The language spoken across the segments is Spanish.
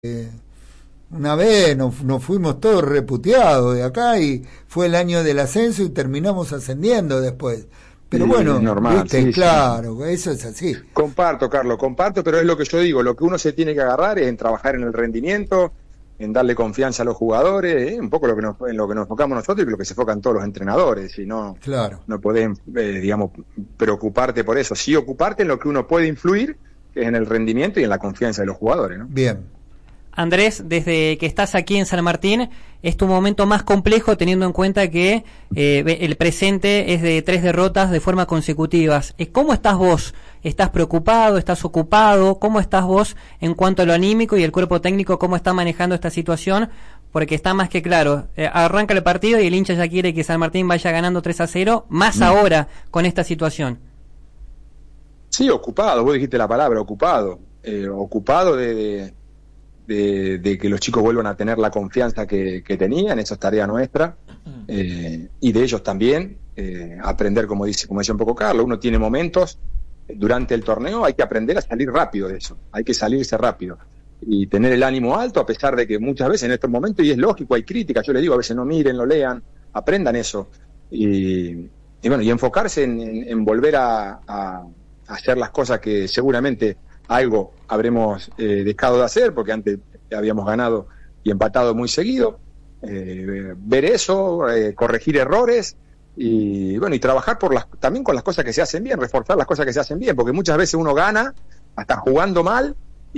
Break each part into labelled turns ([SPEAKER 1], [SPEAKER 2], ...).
[SPEAKER 1] Una vez nos fuimos todos reputeados de acá y fue el año del ascenso y terminamos ascendiendo después. Pero bueno,
[SPEAKER 2] normal,
[SPEAKER 1] viste,
[SPEAKER 2] sí,
[SPEAKER 1] claro,
[SPEAKER 2] sí.
[SPEAKER 1] eso es así.
[SPEAKER 2] Comparto, Carlos, pero es lo que yo digo, lo que uno se tiene que agarrar es en trabajar en el rendimiento, en darle confianza a los jugadores, un poco en lo que nos enfocamos nosotros y lo que se enfocan todos los entrenadores, y no,
[SPEAKER 1] claro.
[SPEAKER 2] No podés, digamos, preocuparte por eso, sí ocuparte en lo que uno puede influir, que es en el rendimiento y en la confianza de los jugadores, ¿no?
[SPEAKER 1] Bien.
[SPEAKER 3] Andrés, desde que estás aquí en San Martín, es tu momento más complejo teniendo en cuenta que el presente es de 3 derrotas de forma consecutivas. ¿Cómo estás vos? ¿Estás preocupado? ¿Estás ocupado? ¿Cómo estás vos en cuanto a lo anímico y el cuerpo técnico? ¿Cómo está manejando esta situación? Porque está más que claro, arranca el partido y el hincha ya quiere que San Martín vaya ganando 3-0, más ahora con esta situación.
[SPEAKER 2] Sí, ocupado, vos dijiste la palabra, ocupado. Ocupado de que los chicos vuelvan a tener la confianza que tenían, eso es tarea nuestra, y de ellos también, aprender, como decía un poco Carlos, uno tiene momentos durante el torneo, hay que aprender a salir rápido de eso, hay que salirse rápido y tener el ánimo alto, a pesar de que muchas veces en estos momentos, y es lógico, hay críticas, yo les digo, a veces no miren, lo lean, aprendan eso, y bueno, y enfocarse en volver a hacer las cosas que seguramente algo habremos dejado de hacer, porque antes habíamos ganado y empatado muy seguido, ver eso, corregir errores y bueno, y trabajar también con las cosas que se hacen bien, reforzar las cosas que se hacen bien, porque muchas veces uno gana hasta jugando mal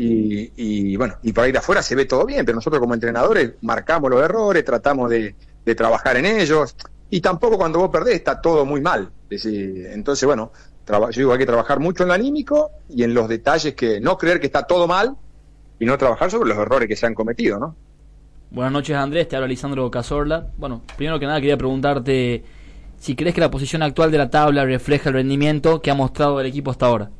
[SPEAKER 2] y bueno, y por ahí de afuera se ve todo bien, pero nosotros como entrenadores marcamos los errores, tratamos de trabajar en ellos, y tampoco cuando vos perdés está todo muy mal. Entonces bueno, yo digo, hay que trabajar mucho en lo anímico y en los detalles, que no creer que está todo mal y no trabajar sobre los errores que se han cometido, ¿no?
[SPEAKER 4] Buenas noches, Andrés, te habla Lisandro Cazorla. Bueno, primero que nada quería preguntarte si crees que la posición actual de la tabla refleja el rendimiento que ha mostrado el equipo hasta ahora.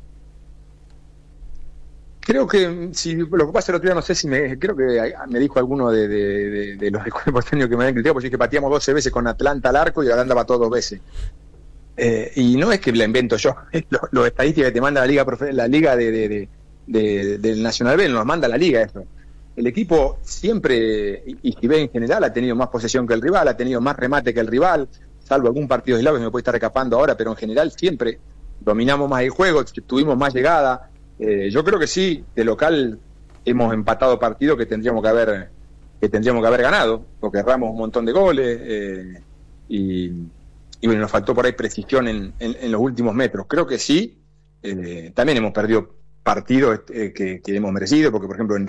[SPEAKER 2] Creo que, si lo que pasa el otro día, no sé si creo que me dijo alguno de los de cuerpo técnico que me habían criticado, porque es que pateamos 12 veces con Atlanta al arco y ahora andaba todo 2 veces. Y no es que la invento yo, es los estadísticas que te manda la liga del Nacional B, nos manda la liga eso. El equipo siempre, y si ve en general, ha tenido más posesión que el rival, ha tenido más remate que el rival, salvo algún partido aislado que me puede estar escapando ahora, pero en general siempre dominamos más el juego, tuvimos más llegada. Yo creo que sí, de local hemos empatado partidos que tendríamos que haber ganado, porque erramos un montón de goles, y bueno, nos faltó por ahí precisión en los últimos metros. Creo que sí, también hemos perdido partidos que hemos merecido, porque por ejemplo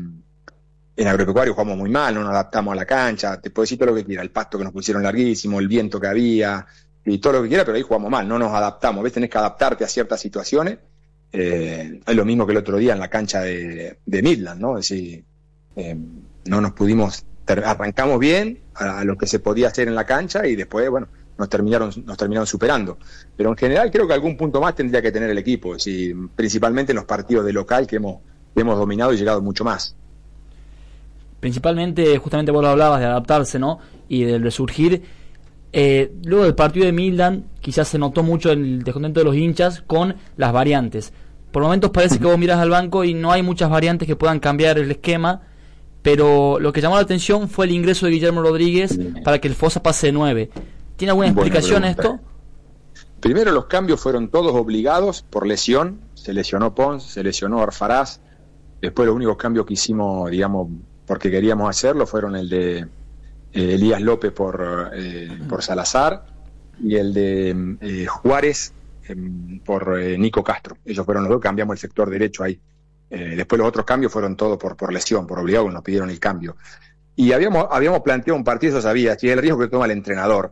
[SPEAKER 2] en Agropecuario jugamos muy mal, no nos adaptamos a la cancha, te puedo decir todo lo que quiera, el pasto que nos pusieron larguísimo, el viento que había, y todo lo que quiera, pero ahí jugamos mal, no nos adaptamos, ¿ves? Tenés que adaptarte a ciertas situaciones. Es lo mismo que el otro día en la cancha de Midland, ¿no? Es decir, no nos pudimos, arrancamos bien a lo que se podía hacer en la cancha y después, bueno, nos terminaron superando. Pero en general creo que algún punto más tendría que tener el equipo, es decir, principalmente en los partidos de local que hemos dominado y llegado mucho más.
[SPEAKER 4] Principalmente, justamente vos lo hablabas de adaptarse, ¿no? Y del resurgir. Luego del partido de Midland, quizás se notó mucho el descontento de los hinchas con las variantes. Por momentos parece que vos miras al banco y no hay muchas variantes que puedan cambiar el esquema, pero lo que llamó la atención fue el ingreso de Guillermo Rodríguez para que el Fosa pase de 9. ¿Tiene alguna explicación esto?
[SPEAKER 2] Primero, los cambios fueron todos obligados por lesión. Se lesionó Pons, se lesionó Arfaraz. Después los únicos cambios que hicimos, digamos, porque queríamos hacerlo, fueron el de Elías López por Salazar y el de Juárez por Nico Castro. Ellos fueron los dos, cambiamos el sector derecho ahí. Después los otros cambios fueron todos por lesión, por obligado, nos pidieron el cambio. Y habíamos planteado un partido, yo sabía, si el riesgo que toma el entrenador.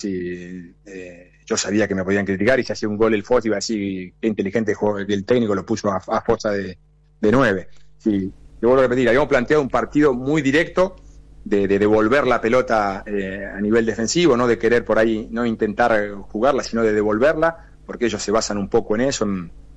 [SPEAKER 2] Yo sabía que me podían criticar y si hacía un gol el Fosa iba a decir qué inteligente el técnico lo puso a Fosa de 9. Sí, te vuelvo a repetir, habíamos planteado un partido muy directo de devolver la pelota a nivel defensivo, no de querer por ahí no intentar jugarla, sino de devolverla, porque ellos se basan un poco en eso,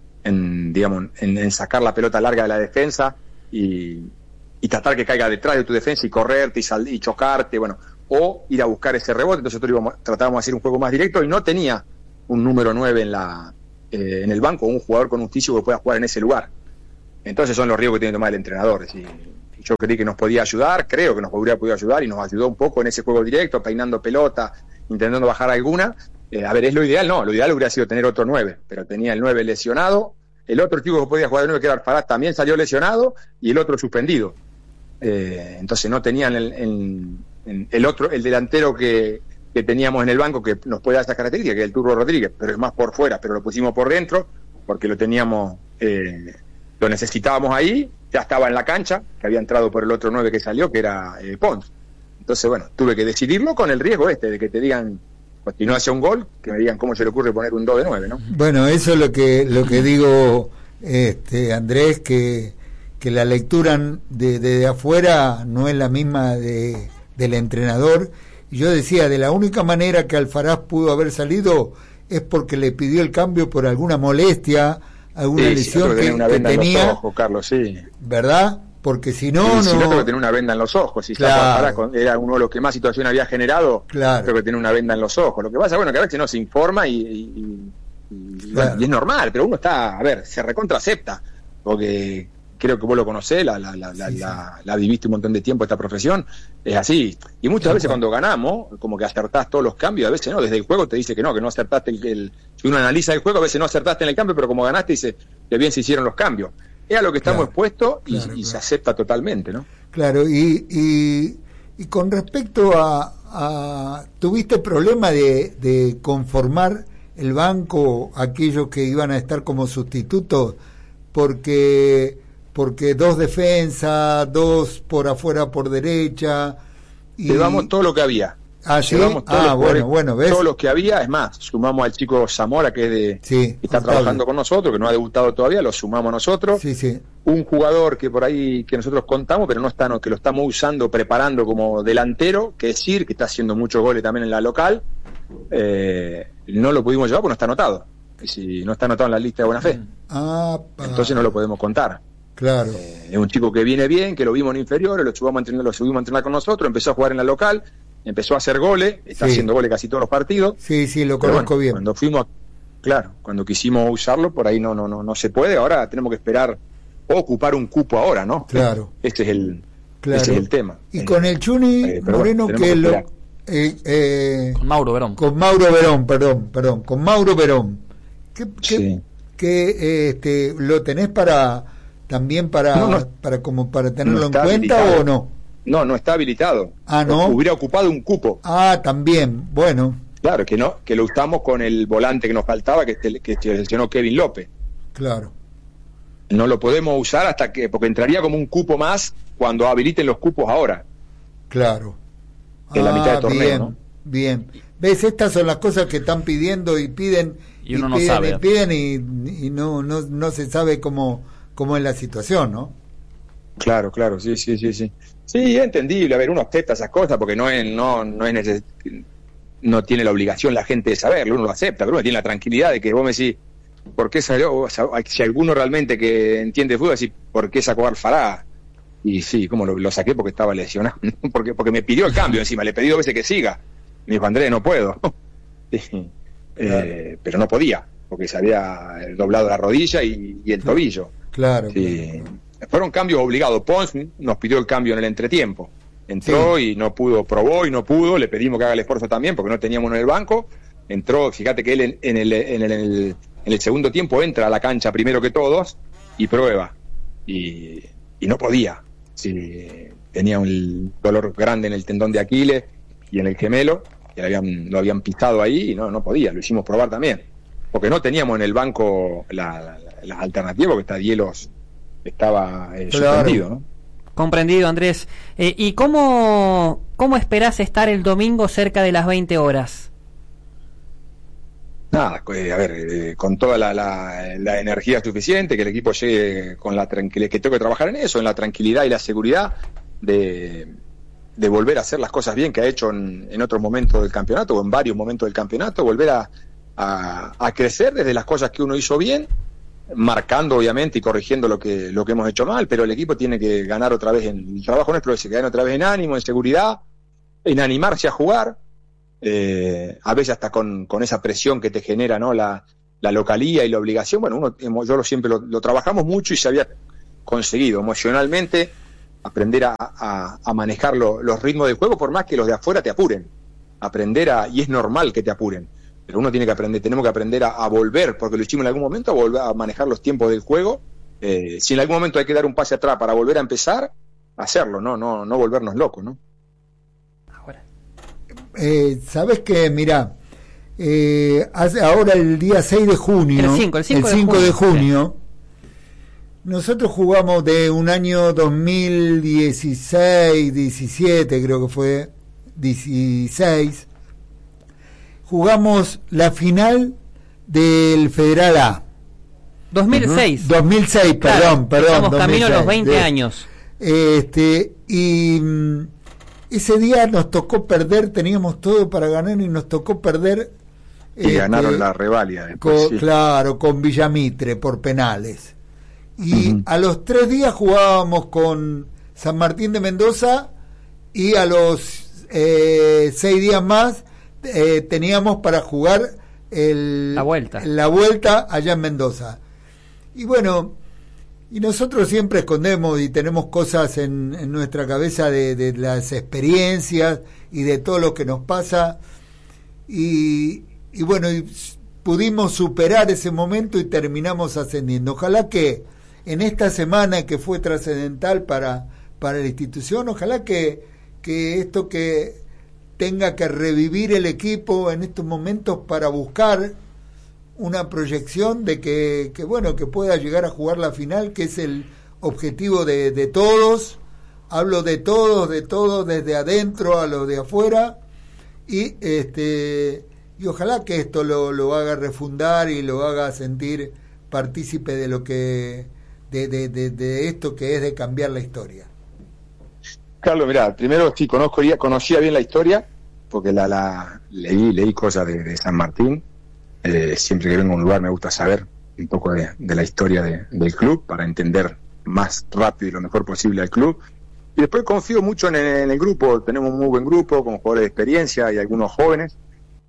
[SPEAKER 2] en sacar la pelota larga de la defensa y tratar que caiga detrás de tu defensa y correrte y chocarte, bueno, o ir a buscar ese rebote. Entonces nosotros tratábamos de hacer un juego más directo y no tenía un número 9 en el banco, un jugador con un físico que pueda jugar en ese lugar. Entonces son los riesgos que tiene que tomar el entrenador. yo creí que nos podía ayudar, creo que nos hubiera podido ayudar y nos ayudó un poco en ese juego directo, peinando pelota, intentando bajar alguna. A ver, ¿es lo ideal? No, lo ideal hubiera sido tener otro 9, pero tenía el 9 lesionado, el otro chico que podía jugar de 9, que era Alfaraz, también salió lesionado, y el otro suspendido. Entonces no tenían el delantero que teníamos en el banco, que nos puede dar esas características, que es el Turbo Rodríguez, pero es más por fuera, pero lo pusimos por dentro, porque lo teníamos, lo necesitábamos ahí, ya estaba en la cancha, que había entrado por el otro 9 que salió, que era Pons. Entonces, bueno, tuve que decidirlo con el riesgo de que te digan, si no hace un gol, que me digan cómo se le ocurre poner un 2 de 9, ¿no?
[SPEAKER 1] Bueno, eso es lo que digo, Andrés, que la lectura de afuera no es la misma del entrenador. Y yo decía, de la única manera que Alfaraz pudo haber salido es porque le pidió el cambio por alguna molestia, alguna lesión que
[SPEAKER 2] una venda
[SPEAKER 1] tenía,
[SPEAKER 2] en los ojos, Carlos, sí.
[SPEAKER 1] ¿Verdad? Porque si no,
[SPEAKER 2] si no tengo que tener una venda en los ojos. Si claro. Era uno de los que más situación había generado,
[SPEAKER 1] claro.
[SPEAKER 2] Tengo que tener una venda en los ojos. Lo que pasa, bueno, que a veces no se informa y
[SPEAKER 1] claro.
[SPEAKER 2] Y es normal, pero uno está, a ver, se recontra acepta, porque creo que vos lo conocés, la viviste un montón de tiempo esta profesión, es así. Y muchas veces cuando ganamos, como que acertás todos los cambios, a veces no, desde el juego te dice que no acertaste si uno analiza el juego, a veces no acertaste en el cambio, pero como ganaste dice que bien se hicieron los cambios. Es a lo que estamos expuestos y se acepta totalmente, ¿no?
[SPEAKER 1] Claro, y con respecto a ¿tuviste problema de conformar el banco, aquellos que iban a estar como sustitutos? Porque 2 defensas, 2 por afuera por derecha.
[SPEAKER 2] Llevamos todo lo que había.
[SPEAKER 1] Ah, ¿sí? Bueno, ¿ves?
[SPEAKER 2] Todos los que había, es más, sumamos al chico Zamora, que está trabajando con nosotros, que no ha debutado todavía, lo sumamos nosotros.
[SPEAKER 1] Sí.
[SPEAKER 2] Un jugador que por ahí, que nosotros contamos, pero no está, que lo estamos usando, preparando como delantero, que es Sir, que está haciendo muchos goles también en la local. No lo pudimos llevar porque no está anotado. Y si no está anotado en la lista de buena fe, entonces no lo podemos contar.
[SPEAKER 1] Claro.
[SPEAKER 2] Es un chico que viene bien, que lo vimos en inferiores, lo subimos a entrenar con nosotros, empezó a jugar en la local, empezó a hacer goles, está haciendo goles casi todos los partidos.
[SPEAKER 1] Sí, lo conozco bien.
[SPEAKER 2] Cuando quisimos usarlo, por ahí no se puede, ahora tenemos que esperar o ocupar un cupo ahora, ¿no?
[SPEAKER 1] Claro.
[SPEAKER 2] Ese es el tema.
[SPEAKER 1] Y con el Chuni Moreno,
[SPEAKER 4] con Mauro Verón.
[SPEAKER 1] Con Mauro Verón. ¿Qué lo tenés para tenerlo en cuenta habilitado. ¿O no?
[SPEAKER 2] No está habilitado.
[SPEAKER 1] ¿No?
[SPEAKER 2] Hubiera ocupado un cupo.
[SPEAKER 1] También, bueno.
[SPEAKER 2] Claro, que lo usamos con el volante que nos faltaba, que seleccionó Kevin López.
[SPEAKER 1] Claro.
[SPEAKER 2] No lo podemos usar porque entraría como un cupo más cuando habiliten los cupos ahora.
[SPEAKER 1] Claro.
[SPEAKER 2] En la mitad del torneo,
[SPEAKER 1] bien,
[SPEAKER 2] ¿no?
[SPEAKER 1] Bien. ¿Ves? Estas son las cosas que están pidiendo y piden
[SPEAKER 4] y uno no sabe.
[SPEAKER 1] Y piden y no se sabe cómo es la situación, ¿no?
[SPEAKER 2] Claro, sí. Sí, es entendible. A ver, uno acepta esas cosas porque no tiene la obligación la gente de saberlo, uno lo acepta, pero uno tiene la tranquilidad de que vos me decís, ¿por qué salió? Si alguno realmente que entiende fútbol, decís, ¿por qué sacó Alfaraz? Y sí, ¿cómo lo saqué? Porque estaba lesionado, porque me pidió el cambio encima, le pedí 2 veces que siga. Me dijo, Andrés, no puedo. Sí. Pero no podía, porque se había doblado la rodilla y el tobillo.
[SPEAKER 1] Claro.
[SPEAKER 2] Sí. Fueron cambios obligados. Pons nos pidió el cambio en el entretiempo. Entró y no pudo, probó y no pudo, le pedimos que haga el esfuerzo también porque no teníamos en el banco. Entró, fíjate que él en el segundo tiempo entra a la cancha primero que todos y prueba. Y no podía. Sí, tenía un dolor grande en el tendón de Aquiles y en el gemelo, que lo habían pistado ahí y no podía, lo hicimos probar también. Porque no teníamos en el banco la alternativa, porque Dielos estaba suspendido, ¿no?
[SPEAKER 3] Comprendido, Andrés. ¿Y cómo esperás estar el domingo cerca de las 20 horas?
[SPEAKER 2] Nada, a ver, con toda la energía suficiente, que el equipo llegue con la tranquilidad, que tengo que trabajar en eso, en la tranquilidad y la seguridad de volver a hacer las cosas bien que ha hecho en otros momentos del campeonato, o en varios momentos del campeonato, volver a crecer desde las cosas que uno hizo bien, marcando obviamente y corrigiendo lo que hemos hecho mal, pero el equipo tiene que ganar otra vez, el trabajo nuestro es que gane otra vez en ánimo, en seguridad, en animarse a jugar, a veces hasta con esa presión que te genera, ¿no? La localía y la obligación. Bueno, siempre lo trabajamos mucho y se había conseguido emocionalmente aprender a manejar los ritmos del juego, por más que los de afuera te apuren, y es normal que te apuren, pero uno tiene que aprender, tenemos que aprender a volver, porque lo hicimos en algún momento, a volver a manejar los tiempos del juego. Si en algún momento hay que dar un pase atrás para volver a empezar, hacerlo, no volvernos locos, ¿no?
[SPEAKER 1] ¿Sabes qué? Mirá, ahora el día 6 de junio,
[SPEAKER 3] el 5
[SPEAKER 1] de junio, nosotros jugamos de un año 2016, 17, creo que fue, 16, jugamos la final del Federal A.
[SPEAKER 3] 2006.
[SPEAKER 1] 2006,
[SPEAKER 3] claro,
[SPEAKER 1] perdón.
[SPEAKER 3] Estamos
[SPEAKER 1] 2006,
[SPEAKER 3] camino a los 20 años.
[SPEAKER 1] Y ese día nos tocó perder, teníamos todo para ganar y nos tocó perder.
[SPEAKER 2] Y ganaron la reválida después, sí.
[SPEAKER 1] Claro, con Villamitre por penales. Y a los 3 días jugábamos con San Martín de Mendoza y a los 6 días más teníamos para jugar la vuelta allá en Mendoza. Y bueno, y nosotros siempre escondemos y tenemos cosas en nuestra cabeza de las experiencias y de todo lo que nos pasa. Y bueno, y pudimos superar ese momento y terminamos ascendiendo. Ojalá que en esta semana que fue trascendental para la institución, ojalá que esto que tenga que revivir el equipo en estos momentos para buscar una proyección de que pueda llegar a jugar la final, que es el objetivo de todos. Hablo de todos, desde adentro a los de afuera, y ojalá que esto lo haga refundar y lo haga sentir partícipe de lo que de esto que es de cambiar la historia.
[SPEAKER 2] Carlos, mirá, primero sí conocía bien la historia, porque leí cosas de San Martín. Siempre que vengo a un lugar me gusta saber un poco de la historia del club para entender más rápido y lo mejor posible al club. Y después confío mucho en el grupo, tenemos un muy buen grupo con jugadores de experiencia y algunos jóvenes,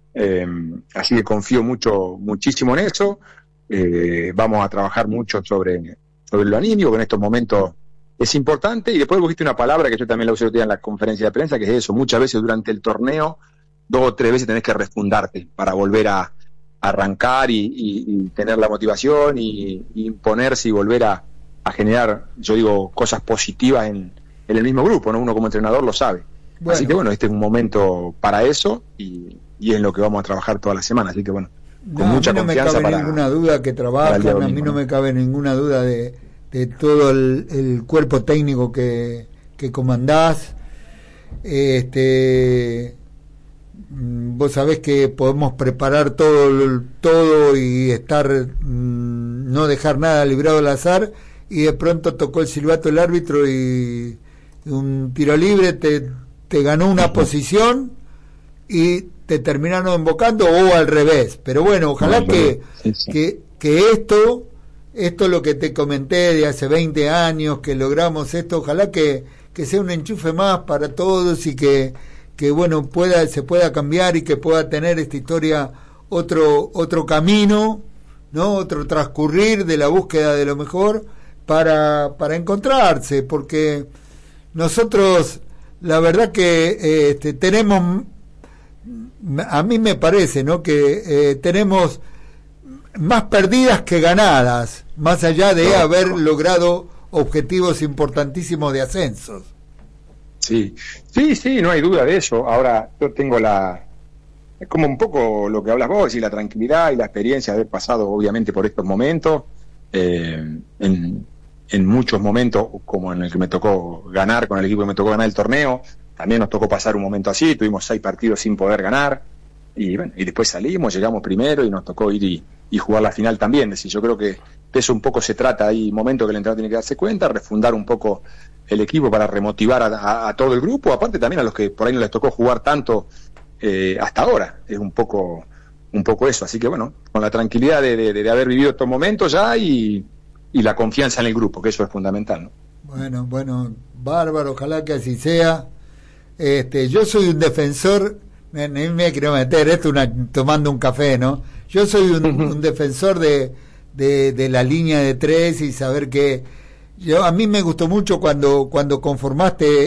[SPEAKER 2] así que confío muchísimo en eso. Vamos a trabajar mucho sobre lo anímico, que en estos momentos es importante. Y después dijiste una palabra que yo también la usé el otro día en la conferencia de prensa, que es eso: muchas veces durante el torneo 2 o 3 veces tenés que refundarte para volver a arrancar y tener la motivación y imponerse y volver a generar, yo digo, cosas positivas en el mismo grupo, ¿no? Uno como entrenador lo sabe. Bueno. Así que bueno, este es un momento para eso y es lo que vamos a trabajar toda la semana, así que bueno, con mucha confianza.
[SPEAKER 1] A mí no me cabe ninguna duda que trabajan, a mí no me cabe ninguna duda de todo el cuerpo técnico que comandás. Vos sabés que podemos preparar todo y estar, no dejar nada librado al azar, y de pronto tocó el silbato el árbitro y un tiro libre te ganó una posición y te terminaron embocando, o al revés. Pero bueno, ojalá que esto lo que te comenté de hace 20 años que logramos esto, ojalá que sea un enchufe más para todos y que bueno, se pueda cambiar y que pueda tener esta historia otro camino, ¿no? Otro transcurrir de la búsqueda de lo mejor para encontrarse, porque nosotros la verdad que tenemos, a mí me parece, ¿no?, que tenemos más perdidas que ganadas, más allá de haber logrado objetivos importantísimos de ascensos.
[SPEAKER 2] Sí, no hay duda de eso. Ahora yo tengo es como un poco lo que hablas vos, y la tranquilidad y la experiencia de haber pasado obviamente por estos momentos, en muchos momentos, como en el que me tocó ganar, con el equipo que me tocó ganar el torneo, también nos tocó pasar un momento así, tuvimos 6 partidos sin poder ganar, y bueno, y después salimos, llegamos primero y nos tocó ir y jugar la final también. Es decir, yo creo que de eso un poco se trata. Hay momentos que el entrenador tiene que darse cuenta, refundar un poco el equipo para remotivar a todo el grupo, aparte también a los que por ahí no les tocó jugar tanto hasta ahora. Es un poco eso, así que bueno, con la tranquilidad de haber vivido estos momentos ya y la confianza en el grupo, que eso es fundamental, ¿no?
[SPEAKER 1] Bueno, bárbaro, ojalá que así sea. Yo soy un defensor, me quiero meter esto tomando un café, ¿no? Yo soy un defensor de la línea de 3 y saber que a mí me gustó mucho cuando conformaste